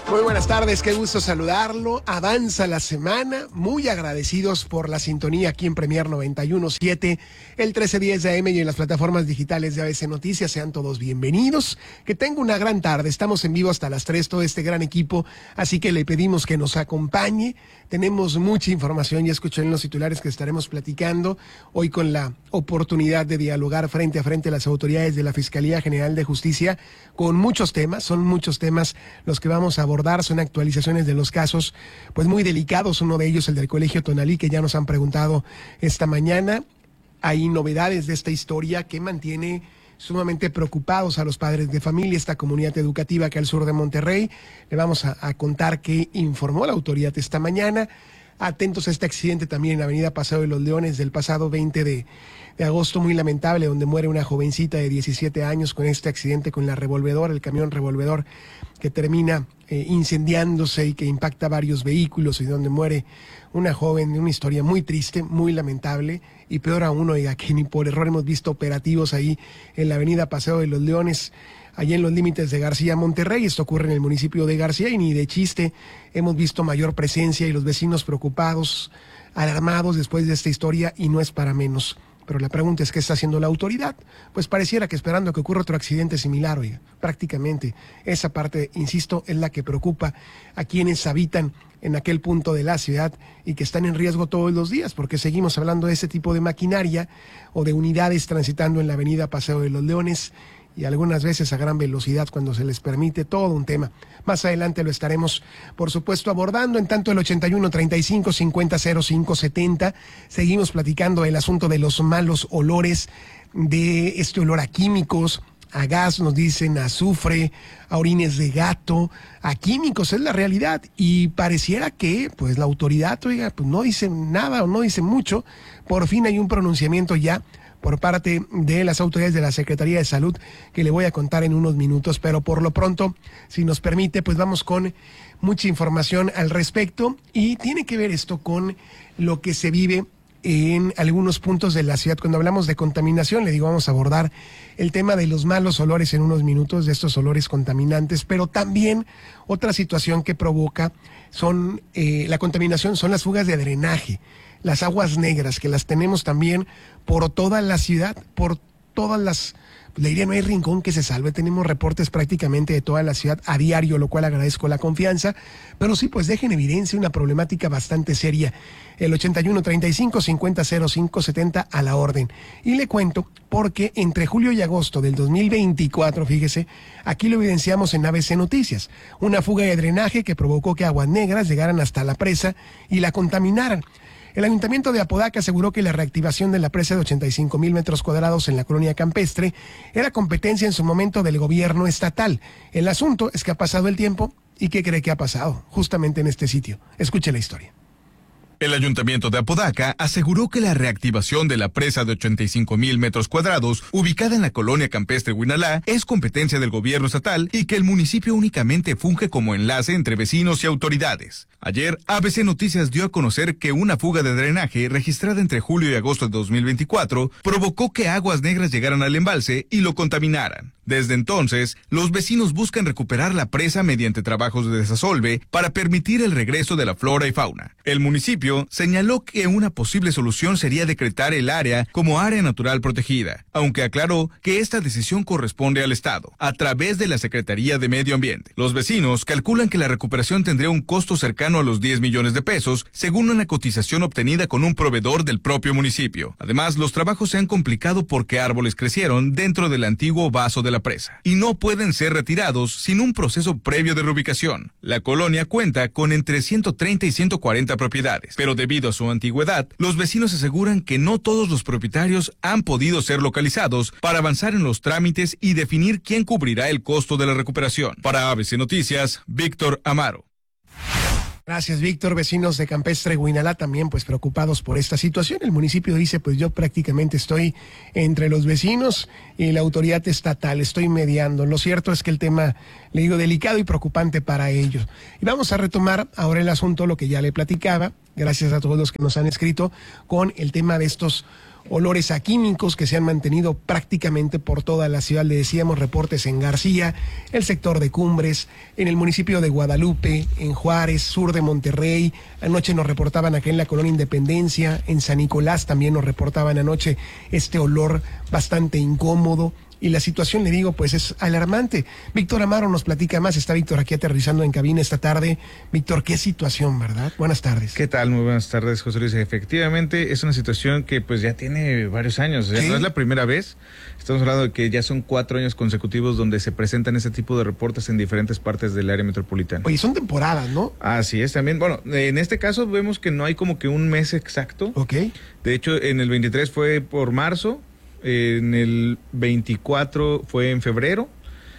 Muy buenas tardes, qué gusto saludarlo. Avanza la semana, muy agradecidos por la sintonía aquí en Premier 91.7, el 1310 de AM y en las plataformas digitales de ABC Noticias. Sean todos bienvenidos, que tenga una gran tarde. Estamos en vivo hasta las 3, todo este gran equipo, así que le pedimos que nos acompañe. Tenemos mucha información, ya escuché en los titulares que estaremos platicando hoy con la oportunidad de dialogar frente a frente a las autoridades de la Fiscalía General de Justicia con muchos temas. Son muchos temas los que vamos a abordar, son actualizaciones de los casos pues muy delicados, uno de ellos el del Colegio Tonalí, que ya nos han preguntado esta mañana. Hay novedades de esta historia que mantiene sumamente preocupados a los padres de familia, esta comunidad educativa que al sur de Monterrey. Le vamos a contar qué informó la autoridad esta mañana. Atentos a este accidente también en la avenida Paseo de los Leones del pasado 20 de agosto, muy lamentable, donde muere una jovencita de 17 años con este accidente con la revolvedora, el camión revolvedor que termina incendiándose y que impacta varios vehículos, y donde muere una joven de una historia muy triste, muy lamentable, y peor aún, oiga, que ni por error hemos visto operativos ahí en la avenida Paseo de los Leones, allá en los límites de García, Monterrey. Esto ocurre en el municipio de García y ni de chiste hemos visto mayor presencia y los vecinos preocupados, alarmados después de esta historia, y no es para menos. Pero la pregunta es, ¿qué está haciendo la autoridad? Pues pareciera que esperando que ocurra otro accidente similar, oiga, prácticamente. Esa parte, insisto, es la que preocupa a quienes habitan en aquel punto de la ciudad y que están en riesgo todos los días, porque seguimos hablando de ese tipo de maquinaria o de unidades transitando en la avenida Paseo de los Leones, y algunas veces a gran velocidad cuando se les permite, todo un tema. Más adelante lo estaremos, por supuesto, abordando. En tanto, el 81 35 50 05 70, seguimos platicando el asunto de los malos olores, de este olor a químicos, a gas, nos dicen, a azufre, a orines de gato, a químicos, es la realidad. Y pareciera que, pues, la autoridad, oiga, pues no dice nada o no dice mucho. Por fin hay un pronunciamiento ya por parte de las autoridades de la Secretaría de Salud, que le voy a contar en unos minutos, pero por lo pronto, si nos permite, pues vamos con mucha información al respecto, y tiene que ver esto con lo que se vive en algunos puntos de la ciudad. Cuando hablamos de contaminación, le digo, vamos a abordar el tema de los malos olores en unos minutos, de estos olores contaminantes, pero también otra situación que provoca son la contaminación, son las fugas de drenaje, las aguas negras, que las tenemos también por toda la ciudad, por todas las, le diría, no hay rincón que se salve. Tenemos reportes prácticamente de toda la ciudad a diario, lo cual agradezco la confianza, pero sí, pues deja en evidencia una problemática bastante seria. El 81 35 50 05 70 a la orden. Y le cuento porque entre julio y agosto del 2024, fíjese, aquí lo evidenciamos en ABC Noticias, una fuga de drenaje que provocó que aguas negras llegaran hasta la presa y la contaminaran. El Ayuntamiento de Apodaca aseguró que la reactivación de la presa de 85,000 metros cuadrados en la colonia campestre era competencia en su momento del gobierno estatal. El asunto es que ha pasado el tiempo, ¿y qué cree que ha pasado? Justamente en este sitio. Escuche la historia. El Ayuntamiento de Apodaca aseguró que la reactivación de la presa de 85,000 metros cuadrados, ubicada en la colonia campestre Huinalá, es competencia del gobierno estatal y que el municipio únicamente funge como enlace entre vecinos y autoridades. Ayer, ABC Noticias dio a conocer que una fuga de drenaje registrada entre julio y agosto de 2024 provocó que aguas negras llegaran al embalse y lo contaminaran. Desde entonces, los vecinos buscan recuperar la presa mediante trabajos de desasolve para permitir el regreso de la flora y fauna. El municipio señaló que una posible solución sería decretar el área como área natural protegida, aunque aclaró que esta decisión corresponde al Estado, a través de la Secretaría de Medio Ambiente. Los vecinos calculan que la recuperación tendría un costo cercano a los 10 millones de pesos, según una cotización obtenida con un proveedor del propio municipio. Además, los trabajos se han complicado porque árboles crecieron dentro del antiguo vaso de la presa y no pueden ser retirados sin un proceso previo de reubicación. La colonia cuenta con entre 130 y 140 propiedades, pero debido a su antigüedad, los vecinos aseguran que no todos los propietarios han podido ser localizados para avanzar en los trámites y definir quién cubrirá el costo de la recuperación. Para ABC Noticias, Víctor Amaro. Gracias, Víctor. Vecinos de Campestre Huinalá también pues preocupados por esta situación. El municipio dice, pues yo prácticamente estoy entre los vecinos y la autoridad estatal, estoy mediando. Lo cierto es que el tema, le digo, delicado y preocupante para ellos. Y vamos a retomar ahora el asunto, lo que ya le platicaba, Gracias a todos los que nos han escrito con el tema de estos olores a químicos que se han mantenido prácticamente por toda la ciudad. Le decíamos, reportes en García, el sector de Cumbres, en el municipio de Guadalupe, en Juárez, sur de Monterrey. Anoche nos reportaban acá en la Colonia Independencia, en San Nicolás también nos reportaban anoche este olor bastante incómodo. Y la situación, le digo, pues es alarmante. Víctor Amaro nos platica más. Está Víctor aquí aterrizando en cabina esta tarde. Víctor, qué situación, ¿verdad? Buenas tardes. ¿Qué tal? Muy buenas tardes, José Luis. Efectivamente, es una situación que pues ya tiene varios años. ¿Sí? No es la primera vez. Estamos hablando de que ya son 4 años consecutivos donde se presentan ese tipo de reportes en diferentes partes del área metropolitana. Oye, son temporadas, ¿no? Así es, también. Bueno, en este caso vemos que no hay como que un mes exacto. Ok. De hecho, en el 23 fue por marzo. En el 24 fue en febrero,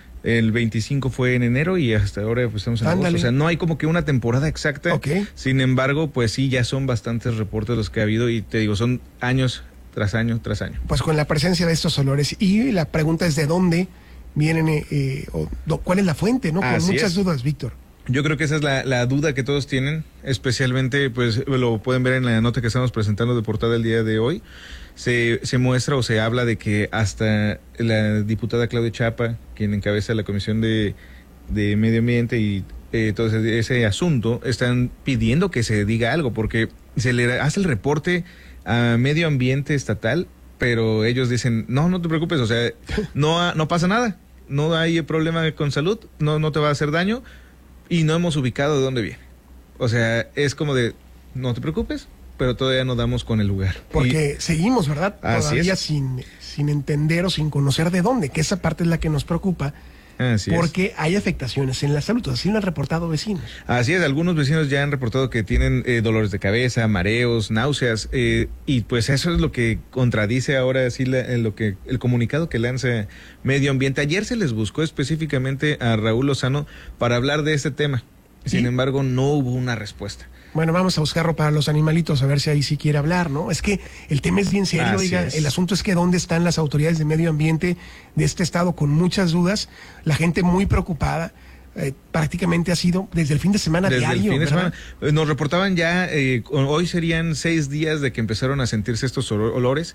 el 25 fue en enero y hasta ahora pues estamos en agosto. O sea, no hay como que una temporada exacta. Okay. Sin embargo, pues sí, ya son bastantes reportes los que ha habido y te digo, son años tras año tras año. Pues con la presencia de estos olores. Y la pregunta es de dónde vienen, cuál es la fuente, ¿no? Con Así muchas es. dudas, Víctor. Yo creo que esa es la duda que todos tienen, especialmente, pues lo pueden ver en la nota que estamos presentando de portada el día de hoy. Se muestra o se habla de que hasta la diputada Claudia Chapa, quien encabeza la Comisión de Medio Ambiente y todo ese asunto, están pidiendo que se diga algo, porque se le hace el reporte a Medio Ambiente estatal, pero ellos dicen, no te preocupes, o sea, no pasa nada, no hay problema con salud, no te va a hacer daño, y no hemos ubicado de dónde viene. O sea, es como de, no te preocupes, pero todavía no damos con el lugar. Porque seguimos, ¿verdad? Todavía es. sin entender o sin conocer de dónde, que esa parte es la que nos preocupa. Así porque hay afectaciones en la salud, así lo han reportado vecinos. Así es, algunos vecinos ya han reportado que tienen dolores de cabeza, mareos, náuseas, y pues eso es lo que contradice ahora sí el comunicado que lanza Medio Ambiente. Ayer se les buscó específicamente a Raúl Lozano para hablar de este tema. Sin embargo, no hubo una respuesta. Bueno, vamos a buscarlo para los animalitos, a ver si ahí sí quiere hablar, ¿no? Es que el tema es bien serio, oiga, el asunto es que dónde están las autoridades de medio ambiente de este estado con muchas dudas, la gente muy preocupada, prácticamente ha sido desde el fin de semana desde diario. El fin de semana. Nos reportaban ya, hoy serían 6 días de que empezaron a sentirse estos olores.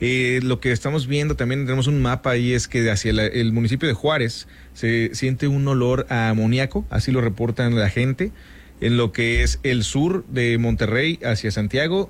Lo que estamos viendo, también tenemos un mapa ahí, es que hacia el municipio de Juárez se siente un olor a amoníaco, así lo reportan la gente. En lo que es el sur de Monterrey hacia Santiago,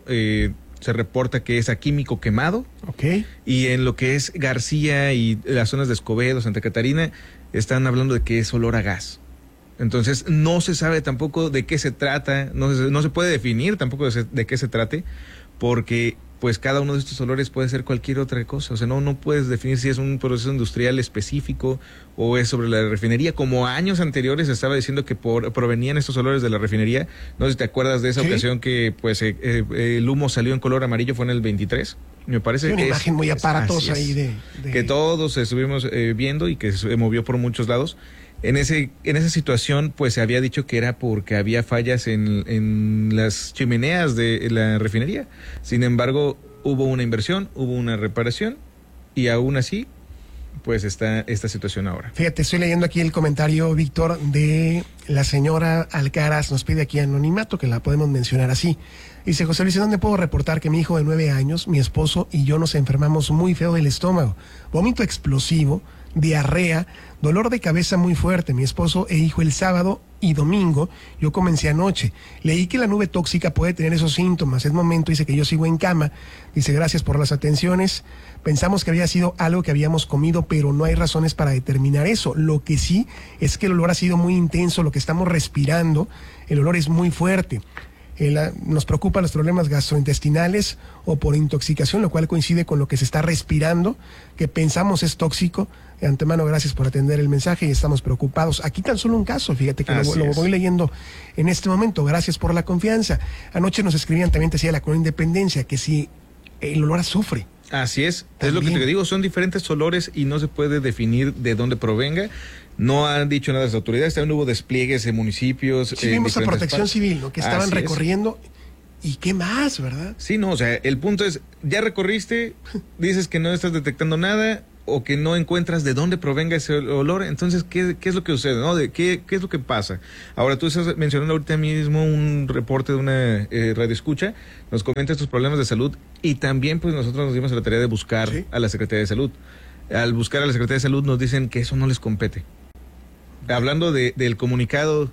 se reporta que es a químico quemado. Okay. Y en lo que es García y las zonas de Escobedo, Santa Catarina, están hablando de que es olor a gas. Entonces no se sabe tampoco de qué se trata, no se puede definir tampoco de qué se trate, porque pues cada uno de estos olores puede ser cualquier otra cosa. O sea, no puedes definir si es un proceso industrial específico o es sobre la refinería. Como años anteriores se estaba diciendo que provenían estos olores de la refinería. No sé si te acuerdas de esa ocasión que pues el humo salió en color amarillo, fue en el 23. Me parece una imagen muy aparatosa ahí de... Que todos estuvimos viendo y que se movió por muchos lados. En esa situación, pues se había dicho que era porque había fallas en las chimeneas de la refinería. Sin embargo, hubo una inversión, hubo una reparación y aún así, pues está esta situación ahora. Fíjate, estoy leyendo aquí el comentario, Víctor, de la señora Alcaraz. Nos pide aquí anonimato, que la podemos mencionar así. Dice, José Luis, ¿dónde puedo reportar que mi hijo de 9 años, mi esposo y yo nos enfermamos muy feo del estómago? Vómito explosivo, diarrea, dolor de cabeza muy fuerte. Mi esposo e hijo el sábado y domingo, yo comencé anoche. Leí que la nube tóxica puede tener esos síntomas. Es momento, dice que yo sigo en cama. Dice, gracias por las atenciones. Pensamos que había sido algo que habíamos comido, pero no hay razones para determinar eso. Lo que sí es que el olor ha sido muy intenso, lo que estamos respirando, el olor es muy fuerte. Nos preocupan los problemas gastrointestinales o por intoxicación, lo cual coincide con lo que se está respirando, que pensamos es tóxico. De antemano, gracias por atender el mensaje y estamos preocupados. Aquí tan solo un caso, fíjate que lo voy leyendo en este momento. Gracias por la confianza. Anoche nos escribían, también te decía la Colonia Independencia, que si el olor a azufre. Así es lo que te digo, son diferentes olores y no se puede definir de dónde provenga. No han dicho nada las autoridades, también hubo despliegues en municipios. Sí, vimos a Protección Civil, ¿no? Que estaban recorriendo. ¿Y qué más, verdad? Sí, no, o sea, el punto es, ya recorriste, dices que no estás detectando nada, o que no encuentras de dónde provenga ese olor. Entonces, ¿qué es lo que sucede, no? ¿Qué es lo que pasa? Ahora, tú estás mencionando ahorita mismo un reporte de una radioescucha, nos comenta estos problemas de salud, y también pues nosotros nos dimos a la tarea de buscar a la Secretaría de Salud. Al buscar a la Secretaría de Salud nos dicen que eso no les compete. Hablando del comunicado,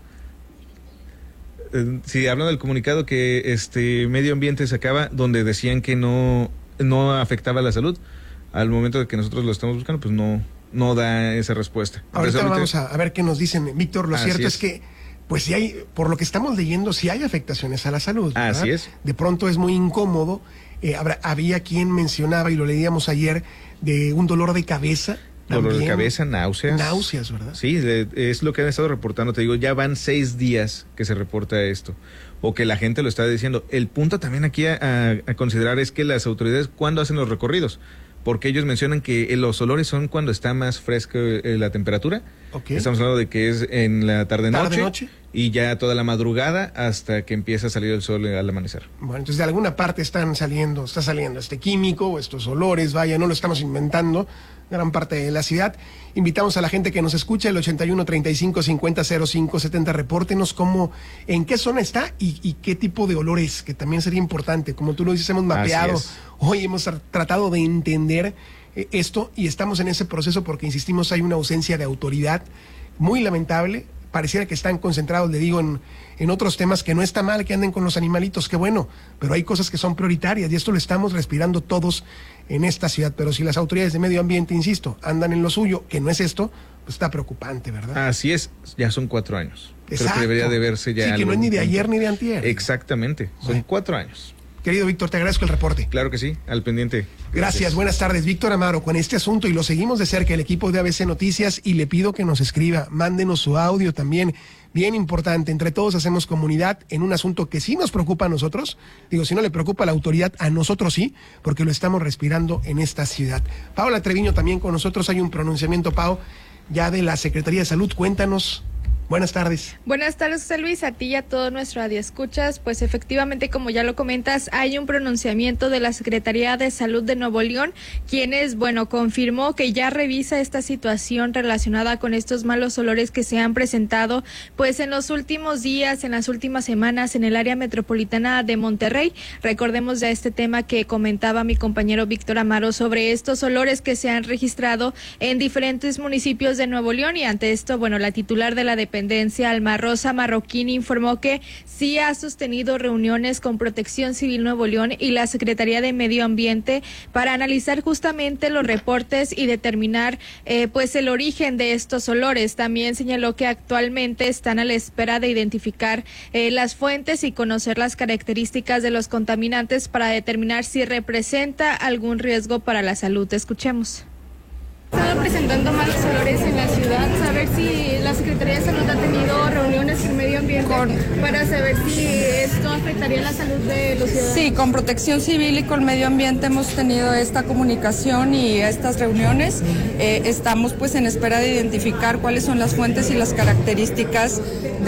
hablando del comunicado que Medio Ambiente sacaba, donde decían que no afectaba la salud, al momento de que nosotros lo estamos buscando, pues no da esa respuesta. Ahorita vamos a ver qué nos dicen, Víctor. Lo cierto es que, pues si hay, por lo que estamos leyendo, sí hay afectaciones a la salud, ¿verdad? Así es. De pronto es muy incómodo. Había quien mencionaba, y lo leíamos ayer, de un dolor de cabeza. Dolor de cabeza, náuseas. Náuseas, ¿verdad? Sí, es lo que han estado reportando. Te digo, ya van 6 días que se reporta esto, o que la gente lo está diciendo. El punto también aquí a considerar es que las autoridades, ¿cuándo hacen los recorridos? Porque ellos mencionan que los olores son cuando está más fresca la temperatura. Okay. Estamos hablando de que es en la tarde-noche y ya toda la madrugada hasta que empieza a salir el sol al amanecer. Bueno, entonces de alguna parte está saliendo este químico o estos olores, vaya, no lo estamos inventando, gran parte de la ciudad. Invitamos a la gente que nos escucha, el 81 35 50 05 70, repórtenos en qué zona está y qué tipo de olor es, que también sería importante. Como tú lo dices, hemos mapeado, hoy hemos tratado de entender esto, y estamos en ese proceso porque, insistimos, hay una ausencia de autoridad muy lamentable. Pareciera que están concentrados, le digo, en otros temas, que no está mal que anden con los animalitos, qué bueno, pero hay cosas que son prioritarias, y esto lo estamos respirando todos en esta ciudad. Pero si las autoridades de medio ambiente, insisto, andan en lo suyo, que no es esto, pues está preocupante, ¿verdad? Así es, ya son 4 años. Exacto. Creo que debería de verse ya. Sí, que no es ni de ayer ni de antier. Exactamente, son 4 años. Querido Víctor, te agradezco el reporte. Claro que sí, al pendiente. Gracias, buenas tardes. Víctor Amaro, con este asunto, y lo seguimos de cerca, el equipo de ABC Noticias, y le pido que nos escriba, mándenos su audio también, bien importante. Entre todos hacemos comunidad en un asunto que sí nos preocupa a nosotros. Digo, si no le preocupa a la autoridad, a nosotros sí, porque lo estamos respirando en esta ciudad. Paola Treviño también con nosotros. Hay un pronunciamiento, Pao, ya de la Secretaría de Salud. Cuéntanos. Buenas tardes. Buenas tardes, José Luis, a ti y a todo nuestro radioescuchas. Pues efectivamente, como ya lo comentas, hay un pronunciamiento de la Secretaría de Salud de Nuevo León, quienes, confirmó que ya revisa esta situación relacionada con estos malos olores que se han presentado, pues en los últimos días, en las últimas semanas, en el área metropolitana de Monterrey. Recordemos ya este tema que comentaba mi compañero Víctor Amaro sobre estos olores que se han registrado en diferentes municipios de Nuevo León, y ante esto, la titular de la dependencia, Alma Rosa Marroquín, informó que sí ha sostenido reuniones con Protección Civil Nuevo León y la Secretaría de Medio Ambiente para analizar justamente los reportes y determinar el origen de estos olores. También señaló que actualmente están a la espera de identificar las fuentes y conocer las características de los contaminantes para determinar si representa algún riesgo para la salud. Escuchemos. Estado presentando malos olores en la ciudad, saber si la Secretaría de Salud ha tenido reuniones en medio ambiente para saber si esto afectaría la salud de los ciudadanos. Sí, con Protección Civil y con Medio Ambiente hemos tenido esta comunicación y estas reuniones. Estamos en espera de identificar cuáles son las fuentes y las características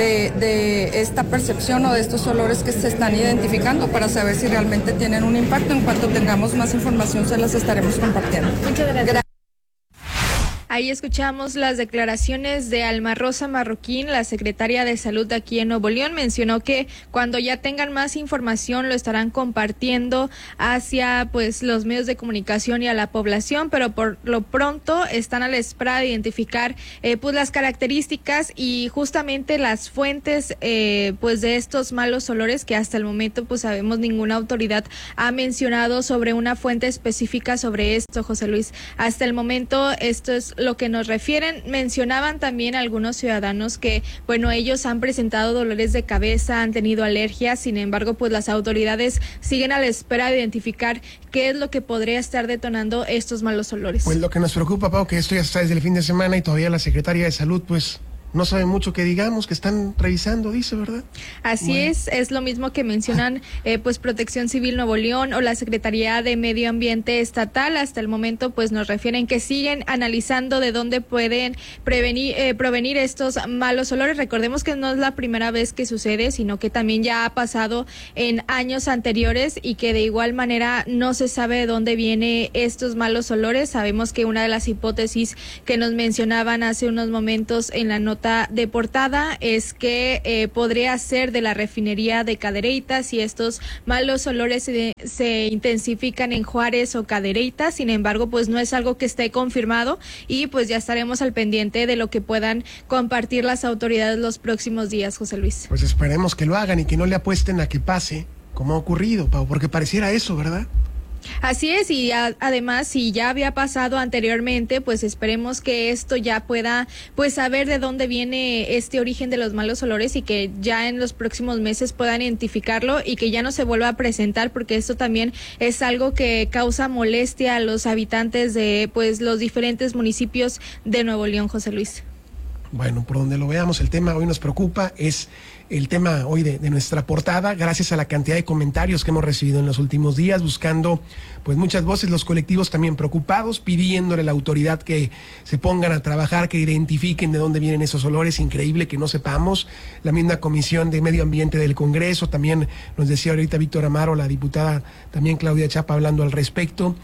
de esta percepción o de estos olores que se están identificando para saber si realmente tienen un impacto. En cuanto tengamos más información se las estaremos compartiendo. Muchas gracias. Ahí escuchamos las declaraciones de Alma Rosa Marroquín, la secretaria de Salud de aquí en Nuevo León. Mencionó que cuando ya tengan más información lo estarán compartiendo hacia los medios de comunicación y a la población, pero por lo pronto están a la espera de identificar las características y justamente las fuentes de estos malos olores, que hasta el momento sabemos ninguna autoridad ha mencionado sobre una fuente específica sobre esto, José Luis. Hasta el momento esto es lo que nos refieren. Mencionaban también algunos ciudadanos que, ellos han presentado dolores de cabeza, han tenido alergias, sin embargo, las autoridades siguen a la espera de identificar qué es lo que podría estar detonando estos malos olores. Pues lo que nos preocupa, Pau, que esto ya está desde el fin de semana y todavía la Secretaría de Salud, no saben mucho que digamos, que están revisando, dice, ¿verdad? Así es lo mismo que mencionan pues Protección Civil Nuevo León o la Secretaría de Medio Ambiente Estatal. Hasta el momento pues nos refieren que siguen analizando de dónde pueden provenir estos malos olores. Recordemos que no es la primera vez que sucede, sino que también ya ha pasado en años anteriores y que de igual manera no se sabe de dónde vienen estos malos olores. Sabemos que una de las hipótesis que nos mencionaban hace unos momentos en la nota de portada es que podría ser de la refinería de Cadereyta, y estos malos olores se intensifican en Juárez o Cadereyta. Sin embargo, pues no es algo que esté confirmado y pues ya estaremos al pendiente de lo que puedan compartir las autoridades los próximos días, José Luis. Pues esperemos que lo hagan y que no le apuesten a que pase como ha ocurrido, Pau, porque pareciera eso, ¿verdad? Así es, y además, si ya había pasado anteriormente, pues esperemos que esto ya pueda pues saber de dónde viene este origen de los malos olores y que ya en los próximos meses puedan identificarlo y que ya no se vuelva a presentar, porque esto también es algo que causa molestia a los habitantes de pues los diferentes municipios de Nuevo León, José Luis. Bueno, por donde lo veamos, el tema hoy nos preocupa, es el tema hoy de nuestra portada, gracias a la cantidad de comentarios que hemos recibido en los últimos días, buscando pues muchas voces, los colectivos también preocupados, pidiéndole a la autoridad que se pongan a trabajar, que identifiquen de dónde vienen esos olores. Increíble que no sepamos. La misma Comisión de Medio Ambiente del Congreso, también nos decía ahorita Víctor Amaro, la diputada también Claudia Chapa, hablando al respecto.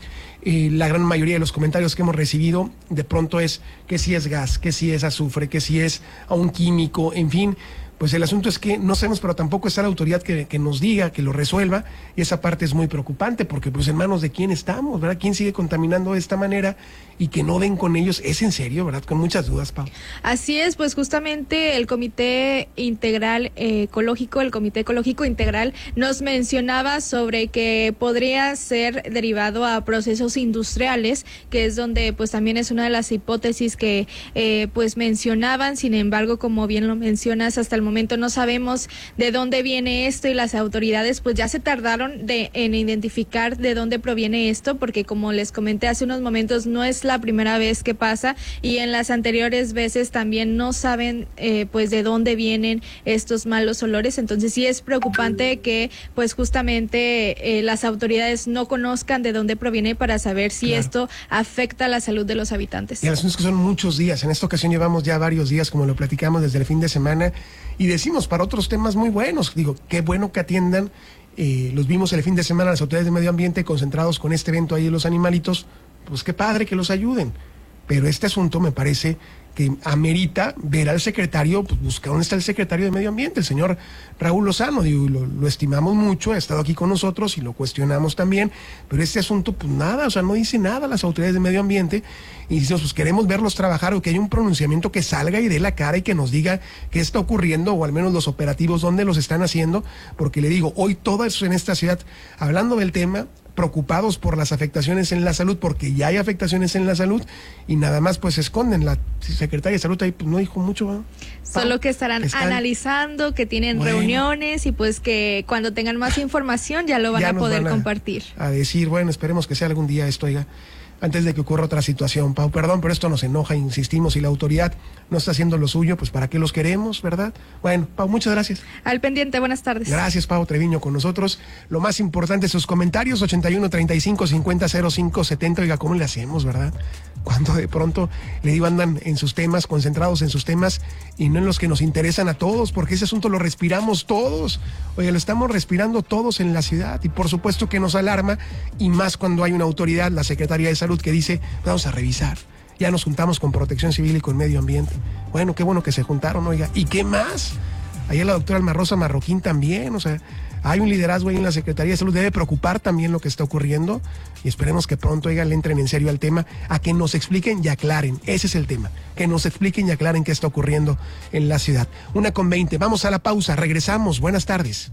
La gran mayoría de los comentarios que hemos recibido de pronto es que si es gas, que si es azufre, que si es a un químico, en fin. Pues el asunto es que no sabemos, pero tampoco está la autoridad que nos diga, que lo resuelva, y esa parte es muy preocupante, porque pues en manos de quién estamos, ¿verdad? ¿Quién sigue contaminando de esta manera y que no den con ellos? Es en serio, ¿verdad? Con muchas dudas, Pau. Así es, pues justamente el Comité Integral Ecológico, el Comité Ecológico Integral, nos mencionaba sobre que podría ser derivado a procesos industriales, que es donde pues también es una de las hipótesis que pues mencionaban. Sin embargo, como bien lo mencionas, hasta el momento no sabemos de dónde viene esto y las autoridades pues ya se tardaron en identificar de dónde proviene esto, porque como les comenté hace unos momentos, no es la primera vez que pasa y en las anteriores veces también no saben pues de dónde vienen estos malos olores. Entonces sí es preocupante que pues justamente las autoridades no conozcan de dónde proviene para saber si esto afecta la salud de los habitantes. Y el asunto es que son muchos días. En esta ocasión llevamos ya varios días, como lo platicamos desde el fin de semana, y decimos para otros temas muy buenos. Digo, qué bueno que atiendan. Los vimos el fin de semana las autoridades de medio ambiente concentrados con este evento ahí de los animalitos. Pues qué padre que los ayuden. Pero este asunto me parece que amerita ver al secretario, pues buscar dónde está el secretario de Medio Ambiente, el señor Raúl Lozano. Digo, lo estimamos mucho, ha estado aquí con nosotros y lo cuestionamos también, pero este asunto, pues nada, o sea, no dice nada las autoridades de Medio Ambiente, y decimos, pues queremos verlos trabajar, o que haya un pronunciamiento que salga y dé la cara y que nos diga qué está ocurriendo, o al menos los operativos, dónde los están haciendo, porque le digo, hoy todo eso en esta ciudad, hablando del tema, preocupados por las afectaciones en la salud, porque ya hay afectaciones en la salud, y nada más pues se esconden. La secretaria de salud ahí pues no dijo mucho, ¿no? Solo que están analizando, que tienen reuniones, y pues que cuando tengan más información ya lo van a poder compartir. A decir, bueno, esperemos que sea algún día esto, oiga, antes de que ocurra otra situación. Pau, perdón, pero esto nos enoja, insistimos, y la autoridad no está haciendo lo suyo, pues ¿para qué los queremos, verdad? Bueno, Pau, muchas gracias. Al pendiente, buenas tardes. Gracias, Pau Treviño, con nosotros. Lo más importante, sus comentarios, 81 35 50 05 70. Oiga, ¿cómo le hacemos, verdad? Cuando de pronto, le digo, andan en sus temas, concentrados en sus temas, y no en los que nos interesan a todos, porque ese asunto lo respiramos todos. Oye, lo estamos respirando todos en la ciudad, y por supuesto que nos alarma, y más cuando hay una autoridad, la Secretaría de Salud, que dice, vamos a revisar. Ya nos juntamos con Protección Civil y con Medio Ambiente. Bueno, qué bueno que se juntaron, oiga. ¿Y qué más? Ayer la doctora Alma Rosa Marroquín también, o sea, hay un liderazgo ahí en la Secretaría de Salud, debe preocupar también lo que está ocurriendo, y esperemos que pronto, oiga, le entren en serio al tema, a que nos expliquen y aclaren. Ese es el tema, que nos expliquen y aclaren qué está ocurriendo en la ciudad. 1:20, vamos a la pausa, regresamos, buenas tardes.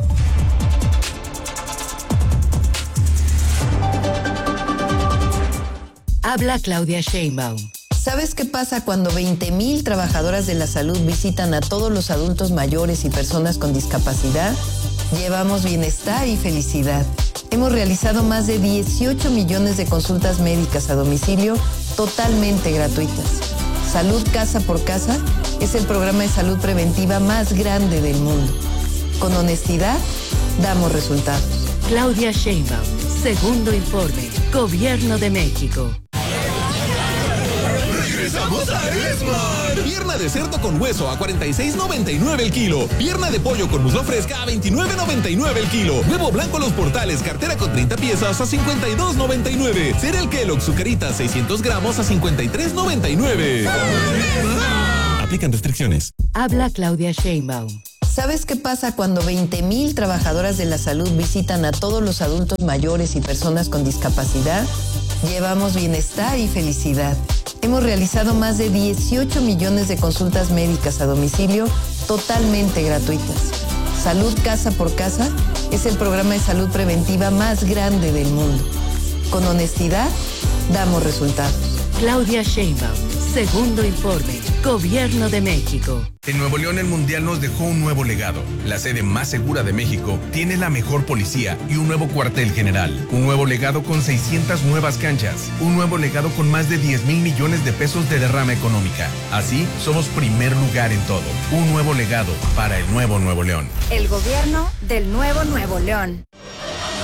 Habla Claudia Sheinbaum. ¿Sabes qué pasa cuando 20,000 trabajadoras de la salud visitan a todos los adultos mayores y personas con discapacidad? Llevamos bienestar y felicidad. Hemos realizado más de 18 millones de consultas médicas a domicilio totalmente gratuitas. Salud Casa por Casa es el programa de salud preventiva más grande del mundo. Con honestidad, damos resultados. Claudia Sheinbaum, segundo informe, Gobierno de México. ¡Regresamos a Esmar! Pierna de cerdo con hueso a $46.99 el kilo. Pierna de pollo con muslo fresca a $29.99 el kilo. Huevo blanco Los Portales, cartera con 30 piezas a $52.99. Cereal Kellogg, Zucaritas 600 gramos a $53.99. Aplican restricciones. Habla Claudia Sheinbaum. ¿Sabes qué pasa cuando 20,000 trabajadoras de la salud visitan a todos los adultos mayores y personas con discapacidad? Llevamos bienestar y felicidad. Hemos realizado más de 18 millones de consultas médicas a domicilio totalmente gratuitas. Salud Casa por Casa es el programa de salud preventiva más grande del mundo. Con honestidad, damos resultados. Claudia Sheinbaum, segundo informe, Gobierno de México. En Nuevo León el Mundial nos dejó un nuevo legado. La sede más segura de México tiene la mejor policía y un nuevo cuartel general. Un nuevo legado con 600 nuevas canchas. Un nuevo legado con más de 10,000 millones de pesos de derrama económica. Así, somos primer lugar en todo. Un nuevo legado para el nuevo Nuevo León. El gobierno del nuevo Nuevo León.